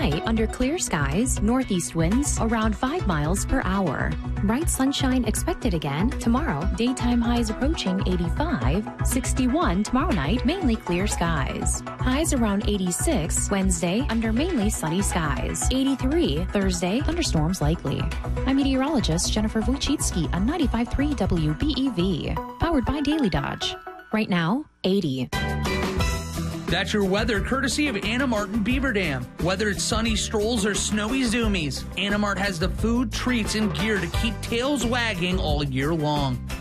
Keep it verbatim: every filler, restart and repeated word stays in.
Tonight, under clear skies, northeast winds around five miles per hour. Bright sunshine expected again tomorrow. Daytime highs approaching eighty-five. sixty-one tomorrow night, mainly clear skies. Highs around eighty-six. Wednesday, under mainly sunny skies. eighty-three. Thursday, thunderstorms likely. I'm meteorologist Jennifer Wojcicki on ninety-five point three W B E V. Powered by Daily Dodge. Right now, eighty. That's your weather, courtesy of Anna Martin Beaver Dam. Whether it's sunny strolls or snowy zoomies, Anna Mart has the food, treats, and gear to keep tails wagging all year long.